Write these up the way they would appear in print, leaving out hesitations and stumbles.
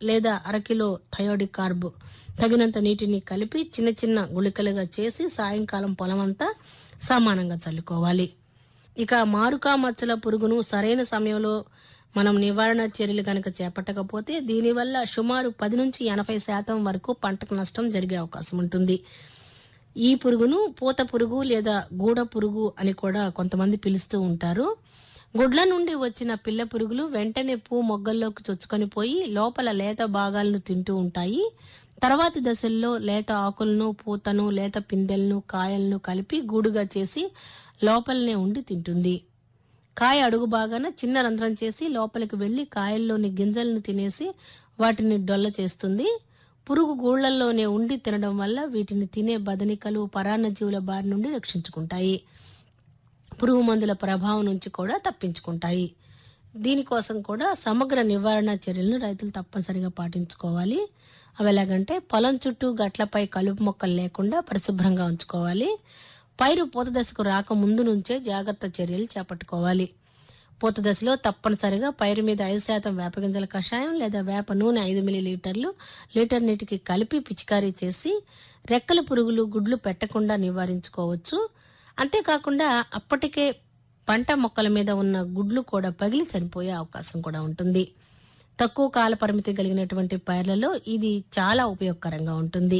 లేదా అరకిలో థయోడిక్ కార్బ్ తగినంత నీటిని కలిపి చిన్న చిన్న గుళికలుగా చేసి సాయంకాలం పొలమంతా సమానంగా చల్లుకోవాలి. ఇక మారుకా మచ్చల పురుగును సరైన సమయంలో మనం నివారణ చర్యలు కనుక చేపట్టకపోతే దీనివల్ల సుమారు 10 నుంచి 80% వరకు పంటకు నష్టం జరిగే అవకాశం ఉంటుంది. ఈ పురుగును పూత పురుగు లేదా గూడ పురుగు అని కూడా కొంతమంది పిలుస్తూ ఉంటారు. గుడ్ల నుండి వచ్చిన పిల్ల పురుగులు వెంటనే మొగ్గల్లోకి చొచ్చుకొని పోయి లోపల లేత భాగాలను తింటూ ఉంటాయి. తర్వాతి దశల్లో లేత ఆకులను, పూతను, లేత పిందెలను, కాయలను కలిపి గూడుగా చేసి లోపలనే ఉండి తింటుంది. కాయ అడుగు భాగాన చిన్న రంధ్రం చేసి లోపలికి వెళ్లి కాయల్లోని గింజలను తినేసి వాటిని డొల్ల చేస్తుంది. పురుగు గూళ్లల్లోనే ఉండి తినడం వల్ల వీటిని తినే బదనికలు పరాన్నజీవుల బారి నుండి రక్షించుకుంటాయి. పురుగు మందుల ప్రభావం నుంచి కూడా తప్పించుకుంటాయి. దీనికోసం కూడా సమగ్ర నివారణ చర్యలను రైతులు తప్పనిసరిగా పాటించుకోవాలి. అవి ఎలాగంటే పొలం చుట్టూ గట్లపై కలుపు మొక్కలు లేకుండా పరిశుభ్రంగా ఉంచుకోవాలి. పైరు పూత దశకు రాక ముందు నుంచే జాగ్రత్త చర్యలు చేపట్టుకోవాలి. పూత దశలో తప్పనిసరిగా పైరు మీద 5% వేపగింజల కషాయం లేదా వేప నూనె 5 మిల్లీలీటర్లు లీటర్ నీటికి కలిపి పిచికారీ చేసి రెక్కల పురుగులు గుడ్లు పెట్టకుండా నివారించుకోవచ్చు. అంతేకాకుండా అప్పటికే పంట మొక్కల మీద ఉన్న గుడ్లు కూడా పగిలి చనిపోయే అవకాశం కూడా ఉంటుంది. తక్కువ కాల పరిమితి కలిగినటువంటి పైర్లలో ఇది చాలా ఉపయోగకరంగా ఉంటుంది.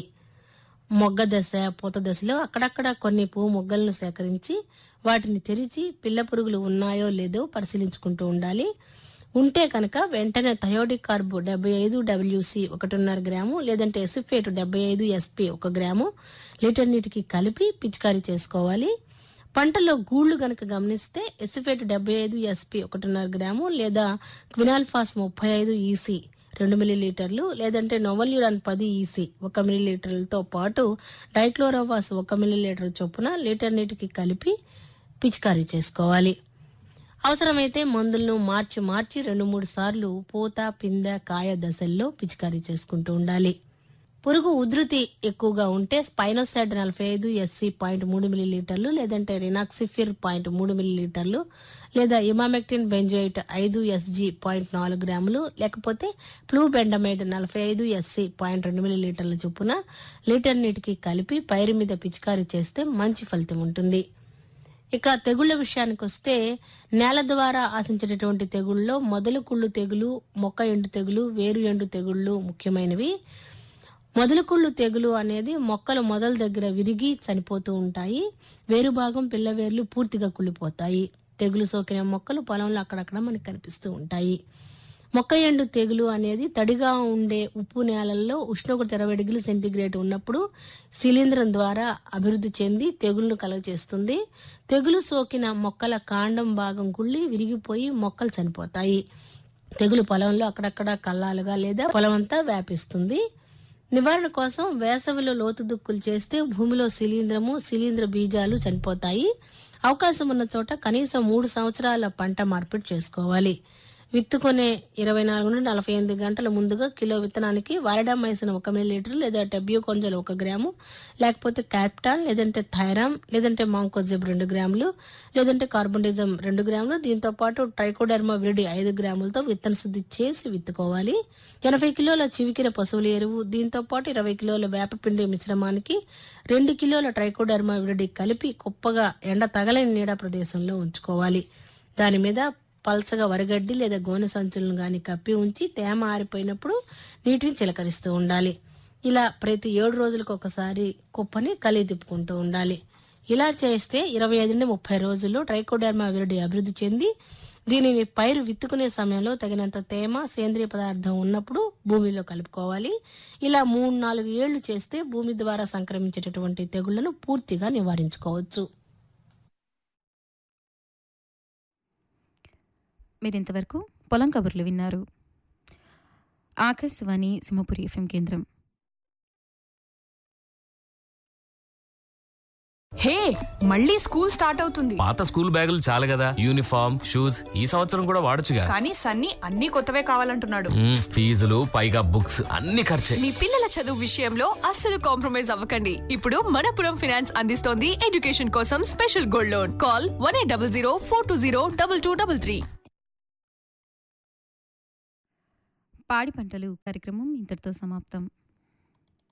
మొగ్గ దశ, పూత దశలో అక్కడక్కడ కొన్ని పువ్వు మొగ్గలను సేకరించి వాటిని తెరిచి పిల్ల పురుగులు ఉన్నాయో లేదో పరిశీలించుకుంటూ ఉండాలి. ఉంటే కనుక వెంటనే థయోడిక్ కార్బ్ 75 WC 1.5 గ్రాము లేదంటే ఎసిఫేట్ 75 SP 1 గ్రాము లీటర్ నీటికి కలిపి పిచికారీ చేసుకోవాలి. పంటలో గూళ్లు గనక గమనిస్తే ఎసిఫేట్ 75 SP 1.5 గ్రాము లేదా క్వినాల్ఫాస్ 35 EC 2 మిల్లీలీటర్లు లేదంటే నోవల్యూరాన్ 10 EC 1 మిల్లీలీటర్లతో పాటు డైక్లోరోవాస్ 1 మిల్లీలీటర్ చొప్పున లీటర్ నీటికి కలిపి పిచికారీ చేసుకోవాలి. అవసరమైతే మందులను మార్చి 2-3 సార్లు పూత, పిందె, కాయ దశల్లో పిచికారీ చేసుకుంటూ ఉండాలి. పురుగు ఉధృతి ఎక్కువగా ఉంటే స్పైనోసైడ్ 45 SC 0.3 మిల్లీలీటర్లు లేదంటే రినాక్సిఫిర్ 0.3 మిల్లీలీటర్లు లేదా ఇమామెక్టిన్ బెంజోయిట్ 5 SG 0.4 గ్రాములు లేకపోతే ఫ్లూబెండమైడ్ 45 SC 0.2 మిల్లీలీటర్ల చొప్పున లీటర్ నీటికి కలిపి పైరు మీద పిచికారీ చేస్తే మంచి ఫలితం ఉంటుంది. ఇక తెగుళ్ల విషయానికి వస్తే నేల ద్వారా ఆశించేటటువంటి తెగుళ్లలో మొదలు కుళ్ళు తెగులు, మొక్క ఎండు తెగులు, వేరు ఎండు తెగుళ్లు ముఖ్యమైనవి. మొదలుకుళ్ళు తెగులు అనేది మొక్కలు మొదల దగ్గర విరిగి చనిపోతూ ఉంటాయి. వేరు భాగం పిల్ల వేర్లు పూర్తిగా కుళ్ళిపోతాయి. తెగులు సోకిన మొక్కలు పొలంలో అక్కడక్కడ మనకు కనిపిస్తూ ఉంటాయి. మొక్క ఎండు తెగులు అనేది తడిగా ఉండే ఉప్పు నేలల్లో ఉష్ణోగ్రత 20 డిగ్రీల సెంటీగ్రేడ్ ఉన్నప్పుడు శిలీంధ్రం ద్వారా అభివృద్ధి చెంది తెగుళ్లను కలుగజేస్తుంది. తెగులు సోకిన మొక్కల కాండం భాగం కుళ్ళి విరిగిపోయి మొక్కలు చనిపోతాయి. తెగులు పొలంలో అక్కడక్కడ కల్లాలుగా లేదా పొలమంతా వ్యాపిస్తుంది. నివారణ కోసం వేసవిలో లోతు దుక్కులు చేస్తే భూమిలో శిలీంద్ర బీజాలు చనిపోతాయి. అవకాశం ఉన్న చోట కనీసం 3 సంవత్సరాల పంట మార్పిడి చేసుకోవాలి. విత్తుకునే 24 నుండి 48 గంటల ముందుగా కిలో విత్తనానికి వారడామైసిన్ 1 మిల్లీలీటర్ లేదా టెబ్యూకొంజల్ 1 గ్రాము లేకపోతే క్యాప్టాన్ లేదంటే థైరామ్ లేదంటే మాంకోజెబ్ 2 గ్రాములు లేదంటే కార్బోనిజం 2 గ్రాములు దీంతో పాటు ట్రైకోడర్మా విరిడి 5 గ్రాములతో విత్తన శుద్ధి చేసి విత్తుకోవాలి. 80 కిలోల చివికిన పశువుల ఎరువు దీంతో పాటు 20 కిలోల వేపపిండి మిశ్రమానికి 2 కిలోల ట్రైకోడర్మా విరిడి కలిపి కుప్పగా ఎండ తగలని నీడ ప్రదేశంలో ఉంచుకోవాలి. దాని మీద పల్చగా వరగడ్డి లేదా గోనె సంచులను గాని కప్పి ఉంచి తేమ ఆరిపోయినప్పుడు నీటిని చిలకరిస్తూ ఉండాలి. ఇలా ప్రతి 7 రోజులకు ఒకసారి కుప్పని కలిగి తిప్పుకుంటూ ఉండాలి. ఇలా చేస్తే 25 నుండి 30 రోజుల్లో ట్రైకోడర్మా విరిడి అభివృద్ధి చెంది దీనిని పైరు విత్తుకునే సమయంలో తగినంత తేమ, సేంద్రియ పదార్థం ఉన్నప్పుడు భూమిలో కలుపుకోవాలి. ఇలా 3-4 ఏళ్లు చేస్తే భూమి ద్వారా సంక్రమించేటటువంటి తెగుళ్లను పూర్తిగా నివారించుకోవచ్చు. మీరింతవరకు పొలం కబుర్లు విన్నారు. ఆకాశవాణి సింహపురి FM కేంద్రం. హే, మళ్ళీ స్కూల్ స్టార్ట్ అవుతుంది. పాత స్కూల్ బ్యాగులు చాలు కదా, యూనిఫామ్, షూస్ ఈ సంవత్సరం కూడా వాడొచ్చుగా. కానీ సన్నీ అన్ని కొత్తవే కావాలంటున్నాడు. ఫీజులు పైగా బుక్స్ అన్ని ఖర్చే. మీ పిల్లల చదువు విషయంలో అస్సలు కాంప్రమైజ్ అవ్వకండి. ఇప్పుడు మనపురం ఫైనాన్స్ అందిస్తోంది ఎడ్యుకేషన్ కోసం స్పెషల్ గోల్డ్ లోన్. కాల్ 1800 420 2233. పాడి పంటలు కార్యక్రమం ఇంతటితో సమాప్తం.